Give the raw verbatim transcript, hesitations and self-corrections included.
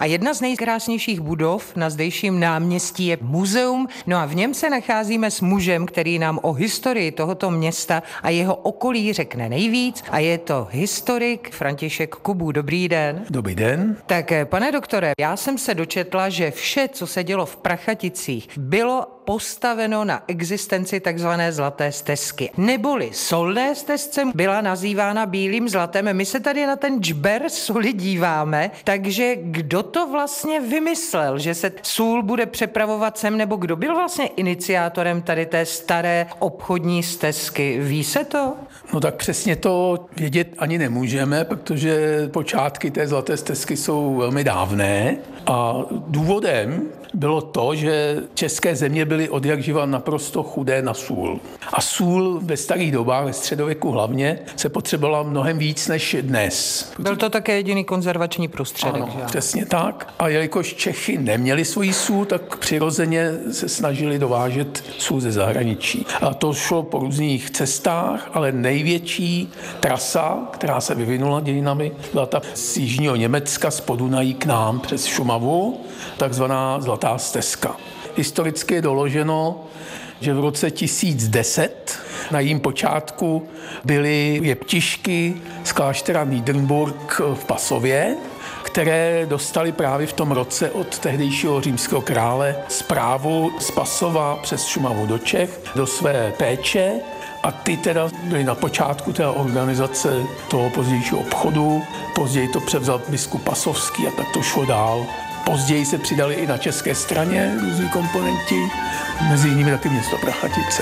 A jedna z nejkrásnějších budov na zdejším náměstí je muzeum, no a v něm se nacházíme s mužem, který nám o historii tohoto města a jeho okolí řekne nejvíc, a je to historik František Kubů. Dobrý den. Dobrý den. Tak, pane doktore, já jsem se dočetla, že vše, co se dělo v Prachaticích, bylo postaveno na existenci takzvané zlaté stezky. Neboli solné stezce byla nazývána bílým zlatem. My se tady na ten džber soli díváme, takže kdo to vlastně vymyslel, že se sůl bude přepravovat sem, nebo kdo byl vlastně iniciátorem tady té staré obchodní stezky? Ví se to? No tak přesně to vědět ani nemůžeme, protože počátky té zlaté stezky jsou velmi dávné a důvodem bylo to, že české země byly odjakživa naprosto chudé na sůl. A sůl ve starých dobách, ve středověku hlavně, se potřebovala mnohem víc než dnes. Byl to také jediný konzervační prostředek. Ano, že? přesně tak. A jelikož Čechy neměli svoji sůl, tak přirozeně se snažili dovážet sůl ze zahraničí. A to šlo po různých cestách, ale největší trasa, která se vyvinula dějinami, byla ta z jižního Německa, z Podunají k nám přes Šumavu, takzvaná zlatá stezka. Historicky je doloženo, že v roce tisíc deset na jejím počátku byly jeptišky z kláštera Niedernburg v Pasově, které dostali právě v tom roce od tehdejšího římského krále zprávu z Pasova přes Šumavu do Čech do své péče. A ty teda byly na počátku té organizace toho pozdějšího obchodu. Později to převzal biskup Pasovský a tak to šlo dál. Později se přidali i na české straně různí komponenti, mezi jinými taky město Prachatice.